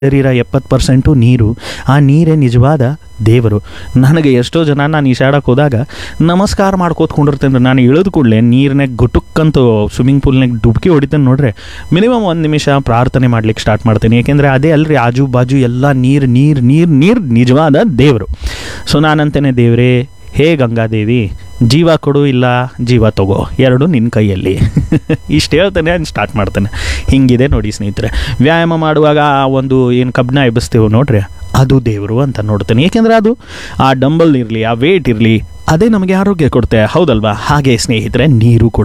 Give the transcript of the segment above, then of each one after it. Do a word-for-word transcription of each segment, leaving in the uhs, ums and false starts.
ಶರೀರ ಎಪ್ಪತ್ತು ಪರ್ಸೆಂಟು ನೀರು. ಆ ನೀರೇ ನಿಜವಾದ ದೇವರು. ನನಗೆ ಎಷ್ಟೋ ಜನ ನಾನು ಈಶಾಡಕ್ಕೆ ಹೋದಾಗ ನಮಸ್ಕಾರ ಮಾಡ್ಕೋತ್ಕೊಂಡಿರ್ತೇನೆ. ನಾನು ಇಳಿದು ಕೂಡಲೇ ನೀರಿನಾಗ ಗುಟುಕ್ಕಂತೂ ಸ್ವಿಮ್ಮಿಂಗ್ ಪೂಲ್ನಾಗ ಡುಬ್ಕಿ ಹೊಡಿತೇನೆ ನೋಡ್ರಿ, ಮಿನಿಮಮ್ ಒಂದು ನಿಮಿಷ ಪ್ರಾರ್ಥನೆ ಮಾಡ್ಲಿಕ್ಕೆ ಸ್ಟಾರ್ಟ್ ಮಾಡ್ತೀನಿ. ಏಕೆಂದರೆ ಅದೇ ಅಲ್ರಿ ಆಜು ಬಾಜು ಎಲ್ಲ ನೀರು ನೀರು ನೀರು ನೀರು ನಿಜವಾದ ದೇವರು. ಸೊ ನಾನಂತೇನೆ, ದೇವರೇ ಹೇ ಗಂಗಾದೇವಿ, ಜೀವ ಕೊಡು ಇಲ್ಲ ಜೀವ ತಗೋ, ಎರಡು ನಿನ್ನ ಕೈಯಲ್ಲಿ. ಇಷ್ಟು ಹೇಳ್ತಾನೆ ಸ್ಟಾರ್ಟ್ ಮಾಡ್ತಾನೆ. ಹಿಂಗಿದೆ ನೋಡಿ ಸ್ನೇಹಿತರೆ, ವ್ಯಾಯಾಮ ಮಾಡುವಾಗ ಆ ಒಂದು ಏನು ಕಬ್ಬಣ ಎಬ್ಬಿಸ್ತೇವೆ ನೋಡ್ರಿ, ಅದು ದೇವರು ಅಂತ ನೋಡ್ತೇನೆ. ಏಕೆಂದರೆ ಅದು ಆ ಡಂಬಲ್ ಇರಲಿ, ಆ ವೇಟ್ ಇರಲಿ, ಅದೇ ನಮಗೆ ಆರೋಗ್ಯ ಕೊಡುತ್ತೆ, ಹೌದಲ್ವಾ? ಹಾಗೆ ಸ್ನೇಹಿತರೆ ನೀರು ಕೂಡ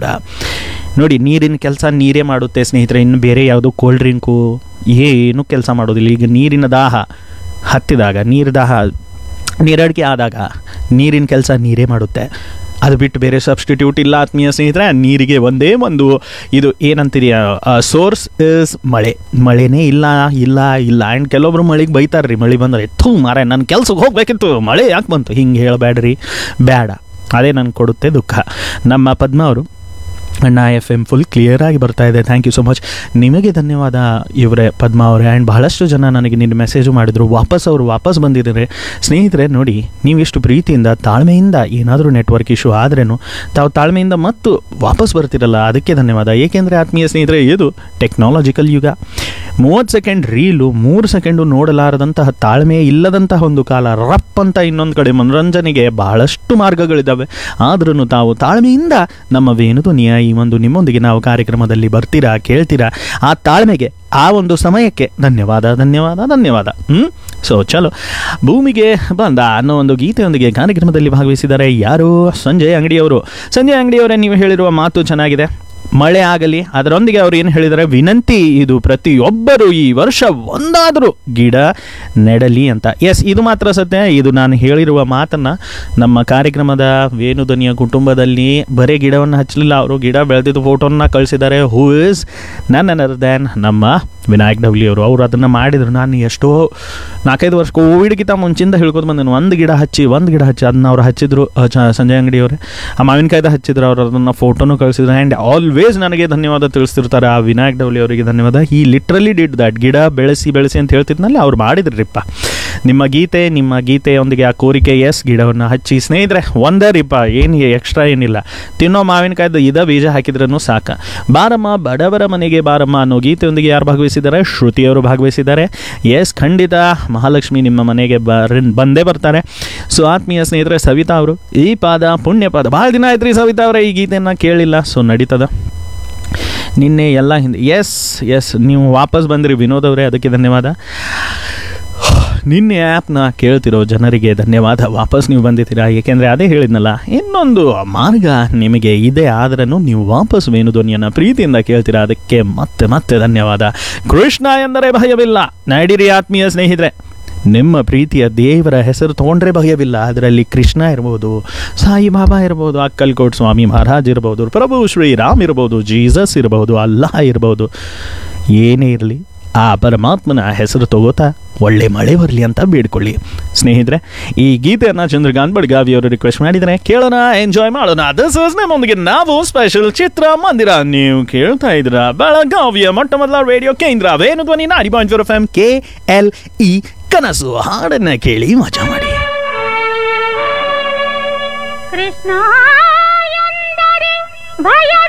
ನೋಡಿ, ನೀರಿನ ಕೆಲಸ ನೀರೇ ಮಾಡುತ್ತೆ ಸ್ನೇಹಿತರೆ. ಇನ್ನು ಬೇರೆ ಯಾವುದೋ ಕೋಲ್ಡ್ ಡ್ರಿಂಕು ಏನು ಕೆಲಸ ಮಾಡೋದಿಲ್ಲ. ಈಗ ನೀರಿನ ದಾಹ ಹತ್ತಿದಾಗ, ನೀರು ದಾಹ ನೀರಡಿಕೆ ಆದಾಗ ನೀರಿನ ಕೆಲಸ ನೀರೇ ಮಾಡುತ್ತೆ. ಅದು ಬಿಟ್ಟು ಬೇರೆ ಸಬ್ಸ್ಟಿಟ್ಯೂಟ್ ಇಲ್ಲ ಆತ್ಮೀಯ ಸ್ನೇಹಿತರೆ. ನೀರಿಗೆ ಒಂದೇ ಒಂದು ಇದು ಏನಂತೀರಿ, ಸೋರ್ಸ್ ಇಸ್ ಮಳೆ. ಮಳೆನೇ ಇಲ್ಲ ಇಲ್ಲ ಇಲ್ಲ ಆ್ಯಂಡ್ ಕೆಲವೊಬ್ರು ಮಳೆಗೆ ಬೈತಾರೆ ರೀ, ಮಳೆ ಬಂದರೆ ಥೂ ಮಾರ ನನ್ನ ಕೆಲ್ಸಕ್ಕೆ ಹೋಗ್ಬೇಕಿತ್ತು, ಮಳೆ ಯಾಕೆ ಬಂತು, ಹಿಂಗೆ ಹೇಳಬೇಡ್ರಿ, ಬೇಡ. ಅದೇ ನನಗೆ ಕೊಡುತ್ತೆ ದುಃಖ. ನಮ್ಮ ಪದ್ಮ ಅವರು ಅಣ್ಣ ಎಫ್ ಎಮ್ ಫುಲ್ ಕ್ಲಿಯರಾಗಿ ಬರ್ತಾ ಇದೆ, ಥ್ಯಾಂಕ್ ಯು ಸೊ ಮಚ್. ನಿಮಗೆ ಧನ್ಯವಾದ ಇವರೇ ಪದ್ಮ ಅವರೇ. ಆ್ಯಂಡ್ ಬಹಳಷ್ಟು ಜನ ನನಗೆ ನಿನ್ನ ಮೆಸೇಜು ಮಾಡಿದರು, ವಾಪಸ್ ಅವರು ವಾಪಸ್ ಬಂದಿದ್ದಾರೆ. ಸ್ನೇಹಿತರೆ ನೋಡಿ, ನೀವಿಷ್ಟು ಪ್ರೀತಿಯಿಂದ ತಾಳ್ಮೆಯಿಂದ ಏನಾದರೂ ನೆಟ್ವರ್ಕ್ ಇಶ್ಯೂ ಆದ್ರೂ ತಾವು ತಾಳ್ಮೆಯಿಂದ ಮತ್ತು ವಾಪಸ್ ಬರ್ತಿರಲ್ಲ, ಅದಕ್ಕೆ ಧನ್ಯವಾದ. ಏಕೆಂದರೆ ಆತ್ಮೀಯ ಸ್ನೇಹಿತರೆ, ಇದು ಟೆಕ್ನಾಲಜಿಕಲ್ ಯುಗ. ಮೂವತ್ತು ಸೆಕೆಂಡ್ ರೀಲು, ಮೂರು ಸೆಕೆಂಡು ನೋಡಲಾರದಂತಹ ತಾಳ್ಮೆ ಇಲ್ಲದಂತಹ ಒಂದು ಕಾಲ. ರಪ್ ಅಂತ ಇನ್ನೊಂದು ಕಡೆ ಮನೋರಂಜನೆಗೆ ಬಹಳಷ್ಟು ಮಾರ್ಗಗಳಿದ್ದಾವೆ. ಆದ್ರೂ ತಾವು ತಾಳ್ಮೆಯಿಂದ ನಮ್ಮ ವೇಣುಧ್ವನಿಯ ಈ ಒಂದು ನಿಮ್ಮೊಂದಿಗೆ ನಾವು ಕಾರ್ಯಕ್ರಮದಲ್ಲಿ ಬರ್ತೀರಾ, ಕೇಳ್ತೀರಾ. ಆ ತಾಳ್ಮೆಗೆ, ಆ ಒಂದು ಸಮಯಕ್ಕೆ ಧನ್ಯವಾದ ಧನ್ಯವಾದ ಧನ್ಯವಾದ. ಹ್ಞೂ ಸೊ ಚಲೋ, ಭೂಮಿಗೆ ಬಂದ ಅನ್ನೋ ಒಂದು ಗೀತೆಯೊಂದಿಗೆ ಕಾರ್ಯಕ್ರಮದಲ್ಲಿ ಭಾಗವಹಿಸಿದ್ದಾರೆ ಯಾರು? ಸಂಜಯ್ ಅಂಗಡಿಯವರು. ಸಂಜಯ್ ಅಂಗಡಿಯವರೇ, ನೀವು ಹೇಳಿರುವ ಮಾತು ಚೆನ್ನಾಗಿದೆ. ಮಳೆ ಆಗಲಿ, ಅದರೊಂದಿಗೆ ಅವ್ರು ಏನು ಹೇಳಿದ್ದಾರೆ, ವಿನಂತಿ ಇದು ಪ್ರತಿಯೊಬ್ಬರು ಈ ವರ್ಷ ಒಂದಾದರೂ ಗಿಡ ನೆಡಲಿ ಅಂತ. ಎಸ್, ಇದು ಮಾತ್ರ ಸತ್ಯ. ಇದು ನಾನು ಹೇಳಿರುವ ಮಾತನ್ನು ನಮ್ಮ ಕಾರ್ಯಕ್ರಮದ ವೇಣುಧ್ವನಿಯ ಕುಟುಂಬದಲ್ಲಿ ಬರೀ ಗಿಡವನ್ನು ಹಚ್ಚಲಿಲ್ಲ, ಅವರು ಗಿಡ ಬೆಳೆದಿದ್ದು ಫೋಟೋನ ಕಳಿಸಿದ್ದಾರೆ. ಹೂ ಇಸ್ ನನ್ ಅದರ್ ದ್ಯಾನ್ ನಮ್ಮ ವಿನಾಯಕ್ ಡಬ್ಲ್ಯೂ ಅವರು. ಅವರು ಅದನ್ನು ಮಾಡಿದರು. ನಾನು ಎಷ್ಟೋ ನಾಲ್ಕೈದು ವರ್ಷ ಕೋವಿಡ್ಗಿಂತ ಮುಂಚಿಂದ ಹೇಳ್ಕೊತ ಬಂದೇನು, ಒಂದು ಗಿಡ ಹಚ್ಚಿ ಒಂದು ಗಿಡ ಹಚ್ಚಿ ಅದನ್ನ ಅವ್ರು ಹಚ್ಚಿದ್ರು. ಸಂಜಯ್ ಅಂಗಡಿಯವರೇ ಆ ಮಾವಿನಕಾಯ್ದ ಹಚ್ಚಿದ್ರು, ಅವರು ಅದನ್ನು ಫೋಟೋನು ಕಳಿಸಿದ್ರು. ಆ್ಯಂಡ್ ಆಲ್ವೇಸ್ ನನಗೆ ಧನ್ಯವಾದ ತಿಳಿಸ್ತಿರ್ತಾರೆ ಆ ವಿನಾಯಕ್ ಡಬ್ಲ್ಯೂ ಅವರಿಗೆ ಧನ್ಯವಾದ. ಈ ಲಿಟ್ರಲಿ ಡಿಡ್ ದಟ್. ಗಿಡ ಬೆಳೆಸಿ ಬೆಳೆಸಿ ಅಂತ ಹೇಳ್ತಿದ್ನಲ್ಲ, ಅವ್ರು ಮಾಡಿದ್ರಿಪ್ಪ. ನಿಮ್ಮ ಗೀತೆ ನಿಮ್ಮ ಗೀತೆಯೊಂದಿಗೆ ಆ ಕೋರಿಕೆ, ಎಸ್ ಗಿಡವನ್ನು ಹಚ್ಚಿ. ಸ್ನೇಹಿತರೆ ಒಂದೇ ರೀಪ, ಏನು ಎಕ್ಸ್ಟ್ರಾ ಏನಿಲ್ಲ, ತಿನ್ನೋ ಮಾವಿನಕಾಯ್ದು ಇದ ಬೀಜ ಹಾಕಿದ್ರೂ ಸಾಕ. ಬಾರಮ್ಮ ಬಡವರ ಮನೆಗೆ ಬಾರಮ್ಮ ಅನ್ನೋ ಗೀತೆಯೊಂದಿಗೆ ಯಾರು ಭಾಗವಹಿಸಿದ್ದಾರೆ? ಶ್ರುತಿಯವರು ಭಾಗವಹಿಸಿದ್ದಾರೆ. ಎಸ್, ಖಂಡಿತ ಮಹಾಲಕ್ಷ್ಮಿ ನಿಮ್ಮ ಮನೆಗೆ ಬರ ಬಂದೇ ಬರ್ತಾರೆ. ಸೊ ಆತ್ಮೀಯ ಸ್ನೇಹಿತರೆ, ಸವಿತಾ ಅವರು, ಈ ಪಾದ ಪುಣ್ಯ ಪಾದ. ಭಾಳ ದಿನ ಆಯ್ತು ರೀ ಸವಿತಾ ಅವರೇ ಈ ಗೀತೆಯನ್ನು ಕೇಳಿಲ್ಲ. ಸೊ ನಡೀತದ ನಿನ್ನೆ ಎಲ್ಲ ಹಿಂದೆ. ಎಸ್ ಎಸ್ ನೀವು ವಾಪಸ್ ಬಂದಿರಿ ವಿನೋದ್ ಅವರೇ, ಅದಕ್ಕೆ ಧನ್ಯವಾದ. ನಿನ್ನೆ ಆ್ಯಪ್ನ ಕೇಳ್ತಿರೋ ಜನರಿಗೆ ಧನ್ಯವಾದ, ವಾಪಸ್ ನೀವು ಬಂದಿದ್ದೀರಾ. ಏಕೆಂದರೆ ಅದೇ ಹೇಳಿದ್ನಲ್ಲ, ಇನ್ನೊಂದು ಮಾರ್ಗ ನಿಮಗೆ ಇದೆ, ಆದ್ರೂ ನೀವು ವಾಪಸ್ ವೇಣುಧ್ವನಿಯನ್ನು ಪ್ರೀತಿಯಿಂದ ಕೇಳ್ತೀರಾ, ಅದಕ್ಕೆ ಮತ್ತೆ ಮತ್ತೆ ಧನ್ಯವಾದ. ಕೃಷ್ಣ ಎಂದರೆ ಭಯವಿಲ್ಲ. ನಡೀರಿ ಆತ್ಮೀಯ ಸ್ನೇಹಿತರೆ, ನಿಮ್ಮ ಪ್ರೀತಿಯ ದೇವರ ಹೆಸರು ತೊಗೊಂಡ್ರೆ ಭಯವಿಲ್ಲ. ಅದರಲ್ಲಿ ಕೃಷ್ಣ ಇರ್ಬೋದು, ಸಾಯಿಬಾಬಾ ಇರ್ಬೋದು, ಅಕ್ಕಲ್ಕೋಟ್ ಸ್ವಾಮಿ ಮಹಾರಾಜ್ ಇರ್ಬೋದು, ಪ್ರಭು ಶ್ರೀರಾಮ್ ಇರ್ಬೋದು, ಜೀಸಸ್ ಇರ್ಬೋದು, ಅಲ್ಲಾಹ್ ಇರ್ಬೋದು, ಏನೇ ಇರಲಿ ಆ ಪರಮಾತ್ಮನ ಹೆಸರು ತಗೋತಾ ಒಳ್ಳೆ ಮಳೆ ಬರಲಿ ಅಂತ ಬೇಡ್ಕೊಳ್ಳಿ. ಸ್ನೇಹಿತರೆ, ಈ ಗೀತೆಯನ್ನು ಚಂದ್ರಕಾಂತ್ ಬಡ್ಗಾವಿ ಅವರು ರಿಕ್ವೆಸ್ಟ್ ಮಾಡಿದರೆ ಕೇಳೋಣ, ಎಂಜಾಯ್ ಮಾಡೋಣ. ದಿಸ್ ಇಸ್ ನಮ್ಮೊಂದಿಗೆ ನಾವು ಸ್ಪೆಷಲ್ ಚಿತ್ರ ಮಂದಿರ. ನೀವು ಕೇಳ್ತಾ ಇದ್ರ ಬೆಳಗಾವಿಯ ಮೊಟ್ಟ ಮೊದಲ ರೇಡಿಯೋ ಕೇಂದ್ರ ವೇಣುಧ್ವನಿ ನಾಡಿ point four F M K L E ಕನಸು. ಹಾಡನ್ನ ಕೇಳಿ ಮಜಾ ಮಾಡಿ. ಕೃಷ್ಣ ಎಂದರೆ ಭಯ